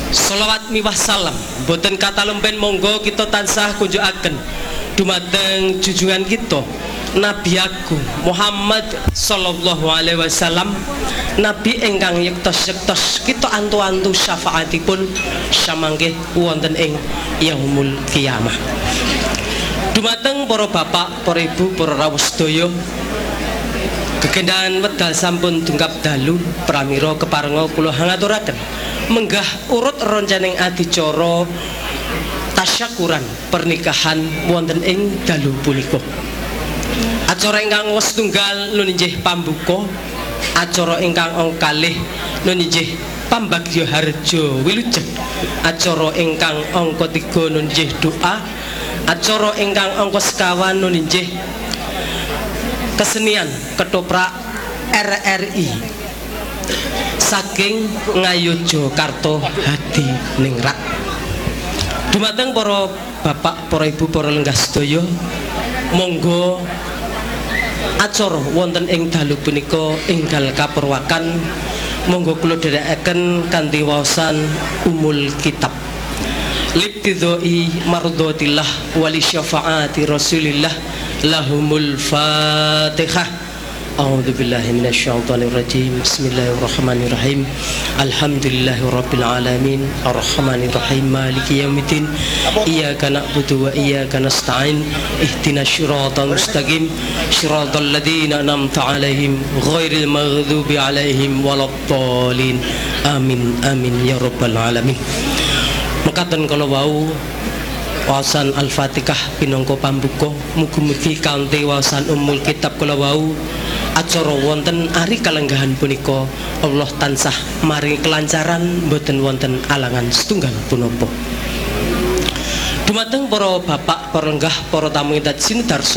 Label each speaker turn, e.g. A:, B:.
A: Sholawat miwah salam boten kata lempen monggo kita tansah kunjukaken dumateng junjungan kita Nabi Agung Muhammad sallallahu alaihi wasallam, nabi ingkang yektos-yektos kita antu-antu syafaatipun samanggih wonten ing yaumul kiamah. Dumateng para bapak, para ibu, para rawuh sedaya, kegendaan wedal sampun tunggap dalu pramila keparenga kula ngaturaken menggah urut roncaning adicara tasyakuran pernikahan wonten ing dalu punika. Acara ingkang westunggal nun inggih pambuka, acara ingkang kalih nun inggih pambagya harja wilujeng, acara ingkang angka 3 nun inggih doa, acara ingkang angka sekawan nun inggih kesenian ketoprak RRI saking Ngayogyakarta Hadi Ningrat. Dumateng para bapak, para ibu, para lenggah sedaya, monggo acara wonten ing dalu punika enggal kapurwakan monggo kula dherekaken kanthi waosan umul kitab libtidoi mardhatillah wali syafaati rasulillah lahumul fatihah. A'udzubillahi minasyaitonir rajim. Bismillahirrahmanirrahim. Alhamdulillahirabbil alamin arrahmanir rahim maliki yaumiddin iyyaka na'budu wa iyyaka nasta'in ihdinas siratal mustaqim siratal ladzina an'amta 'alaihim ghairil maghdubi 'alaihim waladdallin. Amin amin ya rabbal alamin. Mekaten kala wau waosan Al-Fatihah pinangka pambuka, mugi-mugi kanthi waosan umul kitab kala wau acara wonten ari kalenggahan punika Allah tansah maringi kelancaran boten wonten alangan setunggal punapa. Dumateng para bapak, para lenggah, para tamu ingkang sinudarsa